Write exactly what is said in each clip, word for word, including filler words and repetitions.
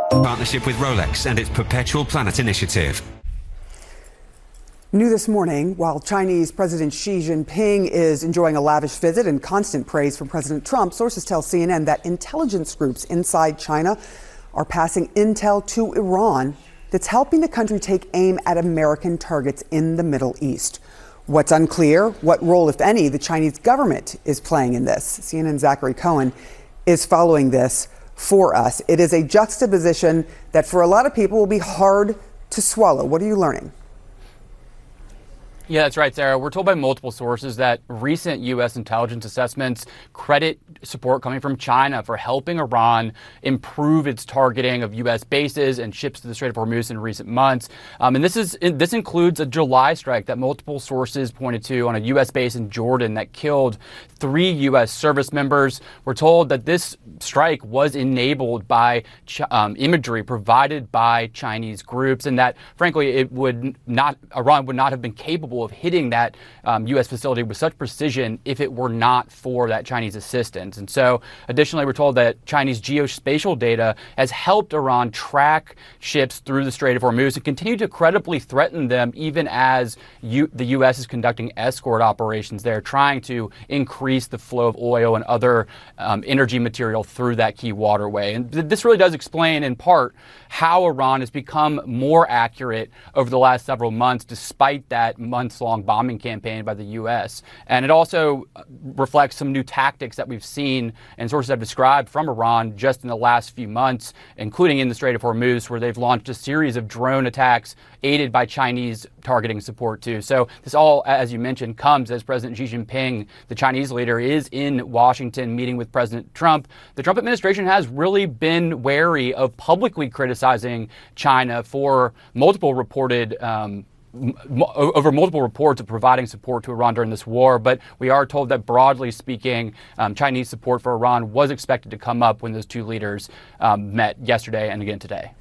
Partnership with Rolex and its Perpetual Planet initiative. New this morning, while Chinese President Xi Jinping is enjoying a lavish visit and constant praise from President Trump, sources tell C N N that intelligence groups inside China are passing intel to Iran that's helping the country take aim at American targets in the Middle East. What's unclear, what role, if any, the Chinese government is playing in this. C N N's Zachary Cohen is following this for us. It is a juxtaposition that for a lot of people will be hard to swallow. What are you learning? Yeah, that's right, Sarah. We're told by multiple sources that recent U S intelligence assessments credit support coming from China for helping Iran improve its targeting of U S bases and ships to the Strait of Hormuz in recent months. Um, and this is this includes a July strike that multiple sources pointed to on a U S base in Jordan that killed three U S service members. We're told that this strike was enabled by ch- um, imagery provided by Chinese groups, and that, frankly, it would not Iran would not have been capable of hitting that um, U S facility with such precision if it were not for that Chinese assistance. And so, additionally, we're told that Chinese geospatial data has helped Iran track ships through the Strait of Hormuz and continue to credibly threaten them even as U- the U S is conducting escort operations there, trying to increase the flow of oil and other um, energy material through that key waterway. And th- this really does explain, in part, how Iran has become more accurate over the last several months, despite that months-long bombing campaign by the U S. And it also reflects some new tactics that we've seen and sources have described from Iran just in the last few months, including in the Strait of Hormuz, where they've launched a series of drone attacks aided by Chinese targeting support, too. So this all, as you mentioned, comes as President Xi Jinping, the Chinese leader, is in Washington meeting with President Trump. The Trump administration has really been wary of publicly criticizing China for multiple reported um, M- over multiple reports of providing support to Iran during this war. But we are told that, broadly speaking, um, Chinese support for Iran was expected to come up when those two leaders um, met yesterday and again today.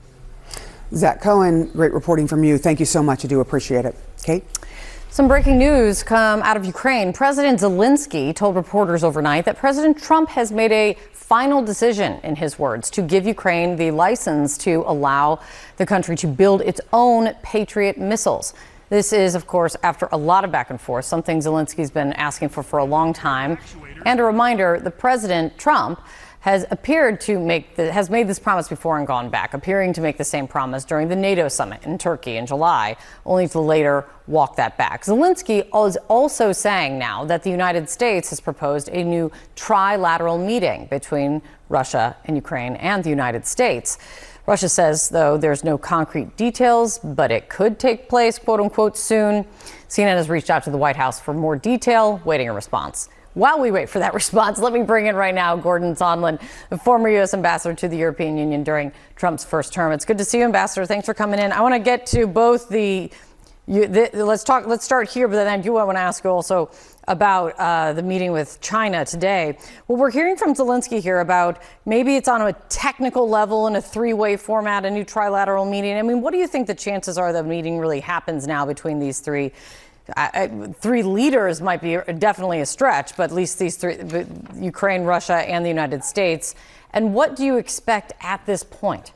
Zach Cohen, great reporting from you. Thank you so much. I do appreciate it. Kate? Some breaking news come out of Ukraine. President Zelensky told reporters overnight that President Trump has made a final decision, in his words, to give Ukraine the license to allow the country to build its own Patriot missiles. This is, of course, after a lot of back and forth, something Zelensky's been asking for for a long time. And a reminder, the President Trump has appeared to make the, has made this promise before and gone back, appearing to make the same promise during the NATO summit in Turkey in July, only to later walk that back. Zelensky is also saying now that the United States has proposed a new trilateral meeting between Russia and Ukraine and the United States. Russia says, though, there's no concrete details, but it could take place, quote unquote, soon. C N N has reached out to the White House for more detail, waiting a response. While we wait for that response, let me bring in right now Gordon Sondland, the former U S ambassador to the European Union during Trump's first term. It's good to see you, Ambassador. Thanks for coming in. I want to get to both the, you, the let's talk. Let's start here, but then I do want to ask you also about uh, the meeting with China today. Well, we're hearing from Zelensky here about maybe it's on a technical level in a three-way format, a new trilateral meeting. I mean, what do you think the chances are the meeting really happens now between these three? I, I, three leaders might be definitely a stretch, but at least these three, Ukraine, Russia, and the United States. And what do you expect at this point?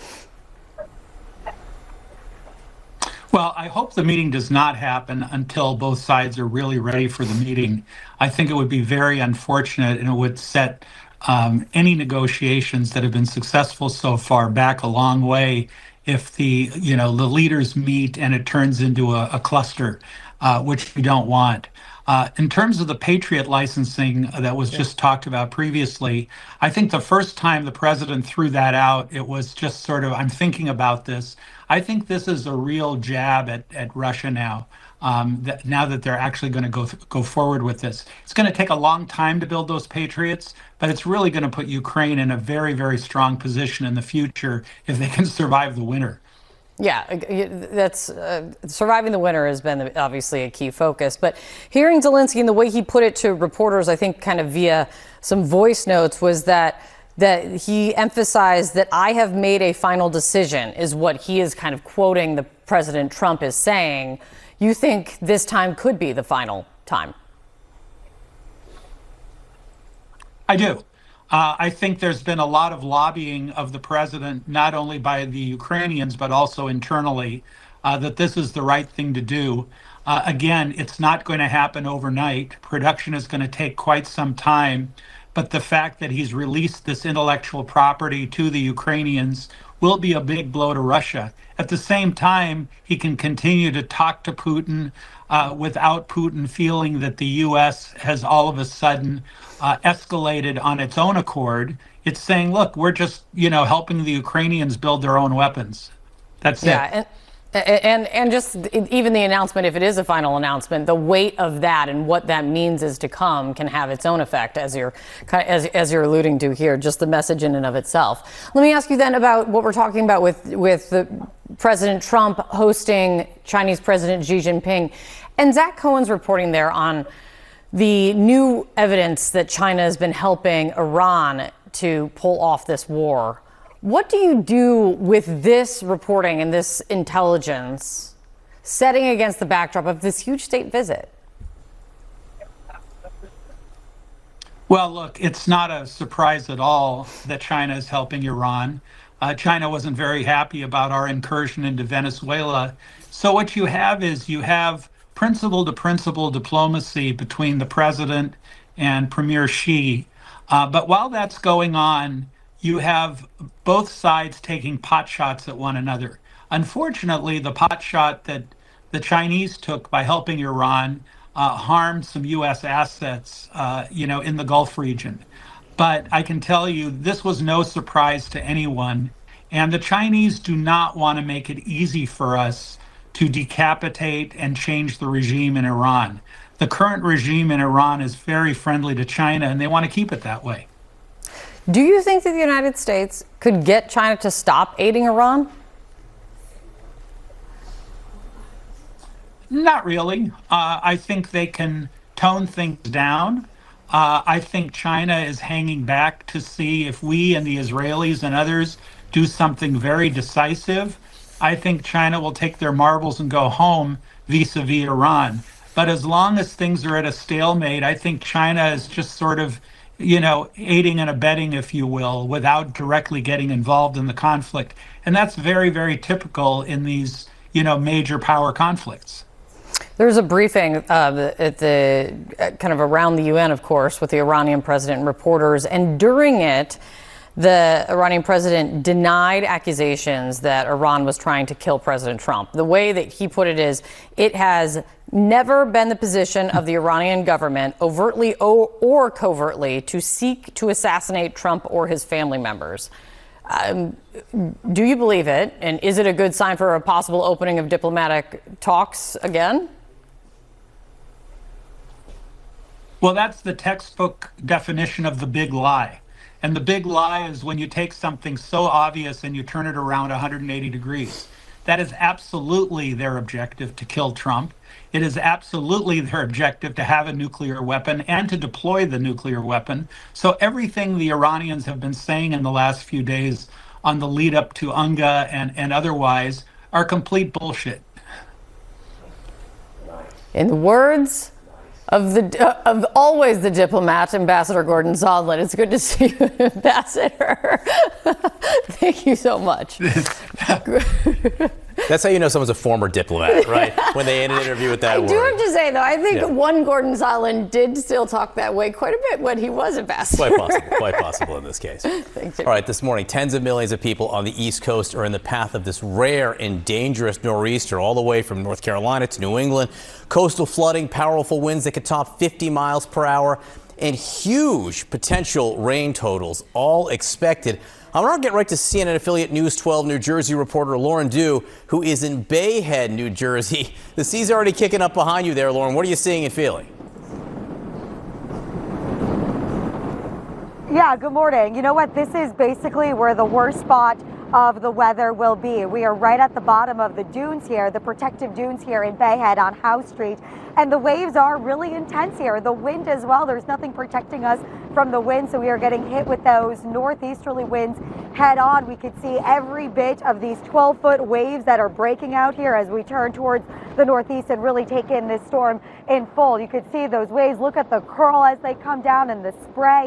Well, I hope the meeting does not happen until both sides are really ready for the meeting. I think it would be very unfortunate, and it would set um, any negotiations that have been successful so far back a long way if the, you know, the leaders meet and it turns into a, a cluster. Uh, which we don't want. Uh, in terms of the Patriot licensing that was just talked about previously, I think the first time the president threw that out, it was just sort of, I'm thinking about this. I think this is a real jab at, at Russia now, um, that now that they're actually going to go th- go forward with this. It's going to take a long time to build those Patriots, but it's really going to put Ukraine in a very, very strong position in the future if they can survive the winter. Yeah, that's uh, surviving the winter has been obviously a key focus. But hearing Zelensky and the way he put it to reporters, I think kind of via some voice notes, was that that he emphasized that I have made a final decision, is what he is kind of quoting the President Trump is saying. You think this time could be the final time? I do. Uh, I think there's been a lot of lobbying of the president, not only by the Ukrainians, but also internally, uh, that this is the right thing to do. Uh, again, it's not going to happen overnight. Production is going to take quite some time. But the fact that he's released this intellectual property to the Ukrainians will be a big blow to Russia. At the same time, he can continue to talk to Putin uh, without Putin feeling that the U S has all of a sudden uh, escalated on its own accord. It's saying, look, we're just, you know, helping the Ukrainians build their own weapons. That's yeah, it. And- And and just even the announcement, if it is a final announcement, the weight of that and what that means is to come can have its own effect, as you're as as you're alluding to here. Just the message in and of itself. Let me ask you then about what we're talking about with with the President Trump hosting Chinese President Xi Jinping, and Zach Cohen's reporting there on the new evidence that China has been helping Iran to pull off this war. What do you do with this reporting and this intelligence setting against the backdrop of this huge state visit? Well, look, it's not a surprise at all that China is helping Iran. Uh, China wasn't very happy about our incursion into Venezuela. So what you have is you have principal to principal diplomacy between the president and Premier Xi. Uh, but while that's going on, you have both sides taking pot shots at one another. Unfortunately, the pot shot that the Chinese took by helping Iran uh, harmed some U S assets, uh, you know, in the Gulf region. But I can tell you, this was no surprise to anyone. And the Chinese do not want to make it easy for us to decapitate and change the regime in Iran. The current regime in Iran is very friendly to China, and they want to keep it that way. Do you think that the United States could get China to stop aiding Iran? Not really. Uh, I think they can tone things down. Uh, I think China is hanging back to see if we and the Israelis and others do something very decisive. I think China will take their marbles and go home vis-a-vis Iran. But as long as things are at a stalemate, I think China is just sort of, you know, aiding and abetting, if you will, without directly getting involved in the conflict. And that's very, very typical in these, you know, major power conflicts. There was a briefing uh, at the uh, kind of around the U N, of course, with the Iranian president and reporters. And during it, the Iranian president denied accusations that Iran was trying to kill President Trump. The way that he put it is, it has never been the position of the Iranian government, overtly or, or covertly, to seek to assassinate Trump or his family members. Um, do you believe it? And is it a good sign for a possible opening of diplomatic talks again? Well, that's the textbook definition of the big lie. And the big lie is when you take something so obvious and you turn it around one hundred eighty degrees. That is absolutely their objective, to kill Trump. It is absolutely their objective to have a nuclear weapon and to deploy the nuclear weapon. So everything the Iranians have been saying in the last few days on the lead up to U N G A and, and otherwise are complete bullshit. In the words of the uh, of always the diplomat, Ambassador Gordon Sondland. It's good to see you, Ambassador. Thank you so much. That's how you know someone's a former diplomat, right? When they end an interview with that I word. do have to say, though, I think Yeah. one Gordon Sondland did still talk that way quite a bit when he was ambassador. Quite possible, quite possible in this case. Thanks, All right, this morning, tens of millions of people on the East Coast are in the path of this rare and dangerous nor'easter, all the way from North Carolina to New England. Coastal flooding, powerful winds that could top fifty miles per hour, and huge potential rain totals, all expected. I want to get right to C N N affiliate News twelve New Jersey reporter Lauren Dew, who is in Bayhead, New Jersey. The sea's already kicking up behind you there, Lauren. What are you seeing and feeling? Yeah, good morning. You know what? This is basically where the worst spot of the weather will be. We are right at the bottom of the dunes here, the protective dunes here in Bayhead on House Street. And the waves are really intense here. The wind as well. There's nothing protecting us from the wind, so we are getting hit with those northeasterly winds head on. We could see every bit of these twelve foot waves that are breaking out here as we turn towards the northeast and really take in this storm in full. You could see those waves. Look at the curl as they come down and the spray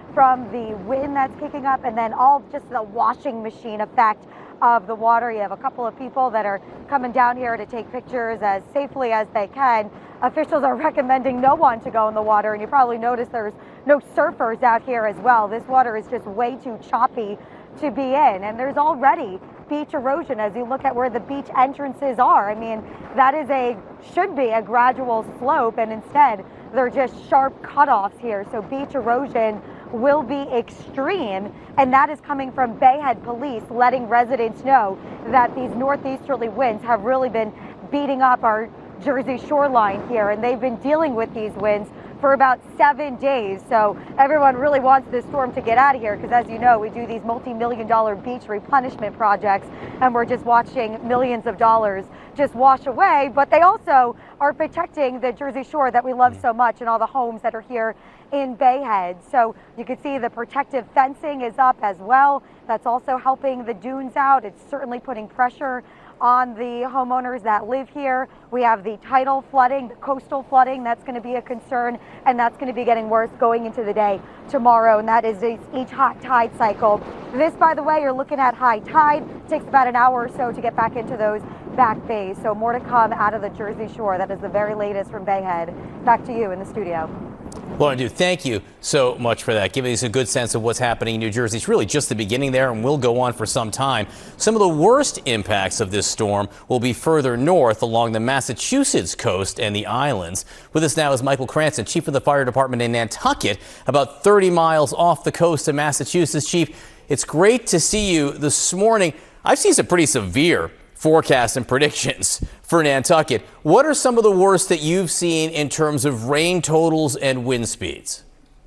from the wind that's kicking up, and then all just the washing machine effect of the water. You have a couple of people that are coming down here to take pictures as safely as they can. Officials are recommending no one to go in the water, and you probably noticed there's no surfers out here as well. This water is just way too choppy to be in, and there's already beach erosion as you look at where the beach entrances are. I mean, that is a should be a gradual slope, and instead they're just sharp cutoffs here. So beach erosion will be extreme, and that is coming from Bayhead Police letting residents know that these northeasterly winds have really been beating up our Jersey shoreline here, and they've been dealing with these winds for about seven days. So everyone really wants this storm to get out of here because, as you know, we do these multi-million dollar beach replenishment projects, and we're just watching millions of dollars just wash away. But they also are protecting the Jersey Shore that we love so much and all the homes that are here in Bayhead. So you can see the protective fencing is up as well. That's also helping the dunes out. It's certainly putting pressure on the homeowners that live here. We have the tidal flooding, the coastal flooding, that's going to be a concern, and that's going to be getting worse going into the day tomorrow, and that is each hot tide cycle. This, by the way, you're looking at high tide. It takes about an hour or so to get back into those back bays, so more to come out of the Jersey Shore. That is the very latest from Bayhead. Back to you in the studio. Lauren Dew, thank you so much for that, giving us a good sense of what's happening in New Jersey. It's really just the beginning there and will go on for some time. Some of the worst impacts of this storm will be further north along the Massachusetts coast and the islands. With us now is Michael Cranston, chief of the fire department in Nantucket, about thirty miles off the coast of Massachusetts. Chief, it's great to see you this morning. I've seen some pretty severe forecasts and predictions for Nantucket. What are some of the worst that you've seen in terms of rain totals and wind speeds?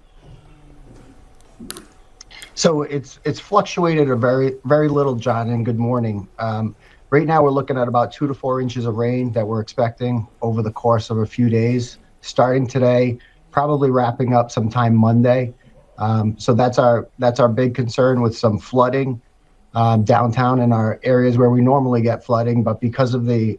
So it's it's fluctuated a very very little, John, and good morning. Um, right now we're looking at about two to four inches of rain that we're expecting over the course of a few days, starting today, probably wrapping up sometime Monday. Um, so that's our that's our big concern, with some flooding Um, downtown in our areas where we normally get flooding, but because of the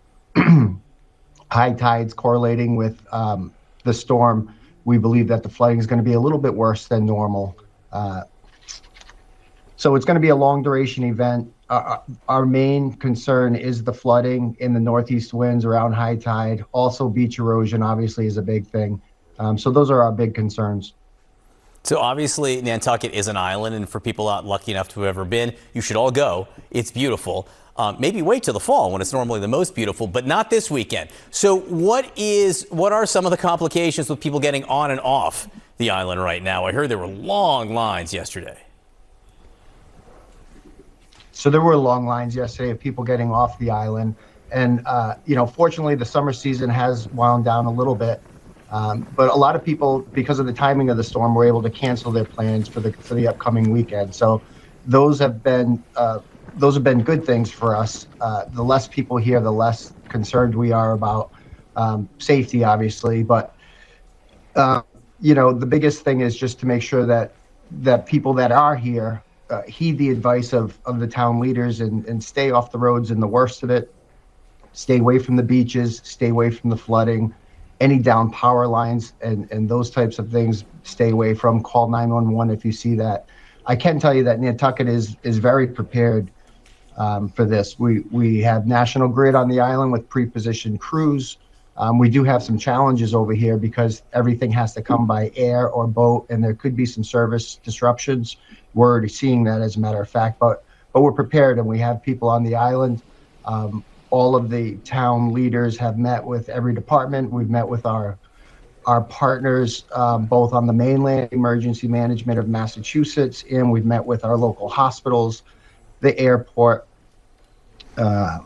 high tides correlating with um, the storm, we believe that the flooding is going to be a little bit worse than normal. Uh, so it's going to be a long duration event. Uh, our main concern is the flooding in the northeast winds around high tide. Also, beach erosion obviously is a big thing. Um, so those are our big concerns. So obviously Nantucket is an island, and for people not lucky enough to have ever been, you should all go. It's beautiful. Um, maybe wait till the fall when it's normally the most beautiful, but not this weekend. So what is what are some of the complications with people getting on and off the island right now? I heard there were long lines yesterday. So there were long lines yesterday of people getting off the island, and uh, you know, fortunately the summer season has wound down a little bit. Um, but a lot of people, because of the timing of the storm, were able to cancel their plans for the for the upcoming weekend. So those have been uh, those have been good things for us. Uh, the less people here, the less concerned we are about um, safety, obviously. But uh, you know, the biggest thing is just to make sure that that people that are here uh, heed the advice of of the town leaders and and stay off the roads in the worst of it. Stay away from the beaches. Stay away from the flooding. Any down power lines and, and those types of things, stay away from. Call nine one one if you see that. I can tell you that Nantucket is is very prepared um, for this. We we have National Grid on the island with pre-positioned crews. Um, we do have some challenges over here because everything has to come by air or boat, and there could be some service disruptions. We're already seeing that, as a matter of fact, but but we're prepared, and we have people on the island. Um, All of the town leaders have met with every department. We've met with our our partners, um, both on the mainland, Emergency Management of Massachusetts, and we've met with our local hospitals, the airport. Uh,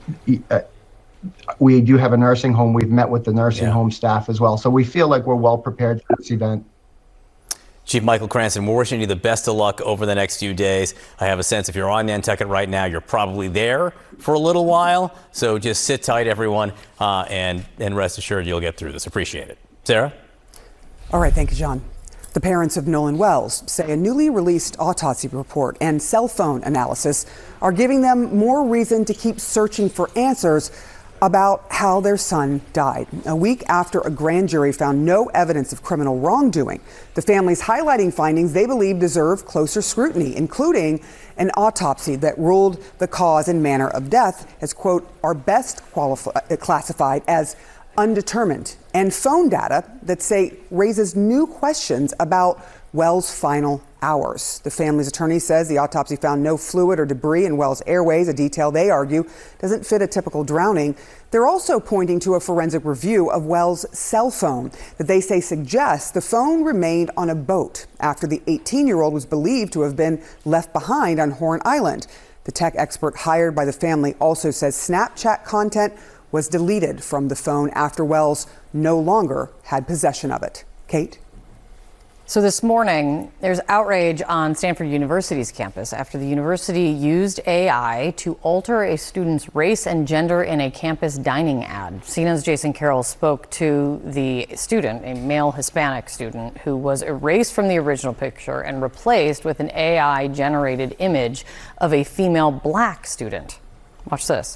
we do have a nursing home. We've met with the nursing yeah. home staff as well. So we feel like we're well prepared for this event. Chief Michael Cranston, we're wishing you the best of luck over the next few days. I have a sense if you're on Nantucket right now, you're probably there for a little while. So just sit tight, everyone, uh, and, and rest assured you'll get through this. Appreciate it. Sarah? All right. Thank you, John. The parents of Nolan Wells say a newly released autopsy report and cell phone analysis are giving them more reason to keep searching for answers about how their son died. A week after a grand jury found no evidence of criminal wrongdoing, the family's highlighting findings they believe deserve closer scrutiny, including an autopsy that ruled the cause and manner of death as, quote, are best qualifi- classified as undetermined, and phone data that say raises new questions about Wells' final hours. The family's attorney says the autopsy found no fluid or debris in Wells' airways, a detail they argue doesn't fit a typical drowning. They're also pointing to a forensic review of Wells' cell phone that they say suggests the phone remained on a boat after the eighteen-year-old was believed to have been left behind on Horn Island. The tech expert hired by the family also says Snapchat content was deleted from the phone after Wells no longer had possession of it. Kate? So this morning, there's outrage on Stanford University's campus after the university used A I to alter a student's race and gender in a campus dining ad. C N N's Jason Carroll spoke to the student, a male Hispanic student, who was erased from the original picture and replaced with an A I-generated image of a female black student. Watch this.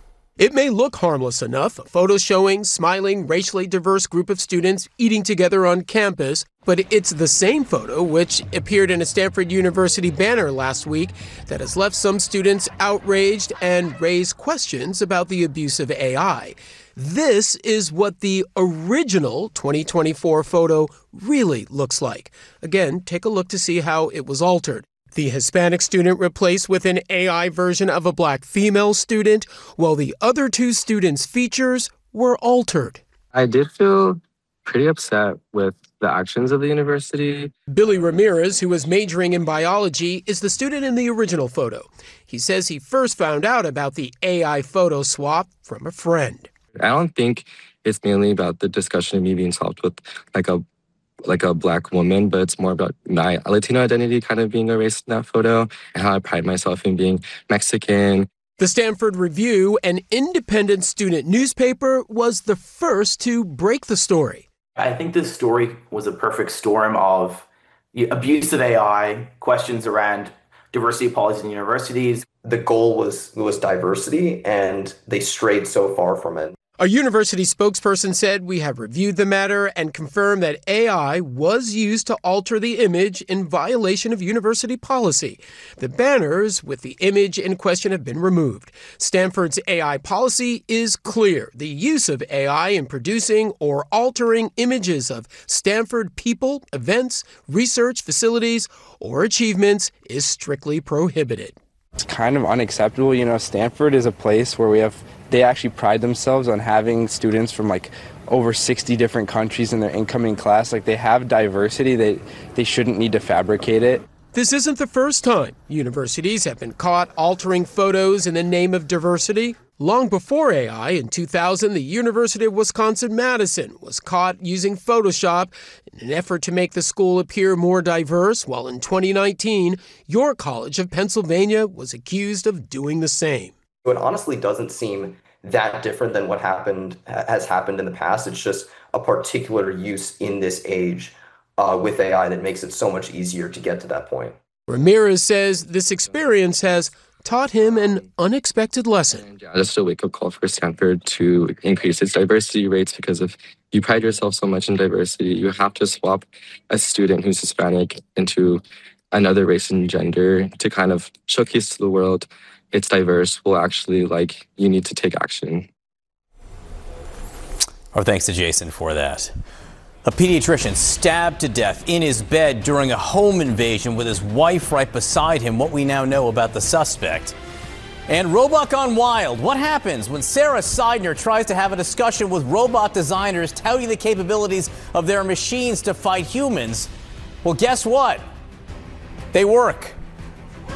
It may look harmless enough, a photo showing smiling, racially diverse group of students eating together on campus, but it's the same photo, which appeared in a Stanford University banner last week, that has left some students outraged and raised questions about the abuse of A I. This is what the original twenty twenty-four photo really looks like. Again, take a look to see how it was altered. The Hispanic student replaced with an A I version of a black female student, while the other two students' features were altered. I did feel pretty upset with the actions of the university. Billy Ramirez, who was majoring in biology, is the student in the original photo. He says he first found out about the A I photo swap from a friend. I don't think it's mainly about the discussion of me being swapped with like a like a black woman, but it's more about my Latino identity kind of being erased in that photo and how I pride myself in being Mexican. The Stanford Review, an independent student newspaper, was the first to break the story. I think this story was a perfect storm of abuse of A I, questions around diversity policies in universities. The goal was, was diversity, and they strayed so far from it. A university spokesperson said, "We have reviewed the matter and confirmed that A I was used to alter the image in violation of university policy. The banners with the image in question have been removed. Stanford's A I policy is clear. The use of A I in producing or altering images of Stanford people, events, research facilities, or achievements is strictly prohibited." It's kind of unacceptable. You know, Stanford is a place where we have, they actually pride themselves on having students from like over sixty different countries in their incoming class. Like, they have diversity. They, they shouldn't need to fabricate it. This isn't the first time universities have been caught altering photos in the name of diversity. Long before A I, in two thousand, the University of Wisconsin-Madison was caught using Photoshop in an effort to make the school appear more diverse, while in twenty nineteen, York College of Pennsylvania was accused of doing the same. It honestly doesn't seem that different than what happened has happened in the past. It's just a particular use in this age uh, with A I that makes it so much easier to get to that point. Ramirez says this experience has taught him an unexpected lesson. Yeah, just a wake-up call for Stanford to increase its diversity rates, because if you pride yourself so much in diversity, you have to swap a student who's Hispanic into another race and gender to kind of showcase to the world it's diverse. Well, actually, like, you need to take action. Our thanks to Jason for that. A pediatrician stabbed to death in his bed during a home invasion with his wife right beside him. What we now know about the suspect. And Robot Gone Wild. What happens when Sarah Seidner tries to have a discussion with robot designers touting the capabilities of their machines to fight humans? Well, guess what? They work.